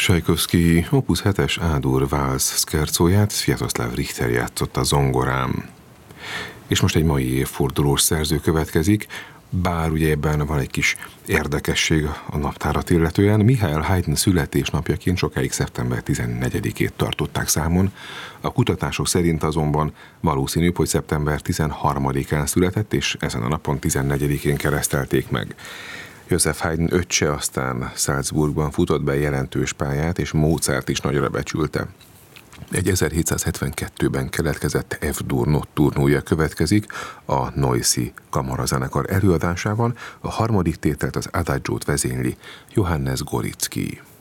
Csajkovszky Opus 7-es A-dur válsz szkercóját Sviatoszláv Richter játszotta zongorán. És most egy mai évfordulós szerző következik, bár ugye ebben van egy kis érdekesség a naptárat illetően. Michael Haydn születésnapjaként sokáig szeptember 14-ét tartották számon. A kutatások szerint azonban valószínűbb, hogy szeptember 13-án született, és ezen a napon 14-én keresztelték meg. Joseph Haydn öccse aztán Salzburgban futott be jelentős pályát, és Mozart is nagyra becsülte. Egy 1772-ben keletkezett F-dur notturnója következik a Neuszi kamarazenekar előadásában, a harmadik tételt, az adagiót vezényli Johannes Gorizki.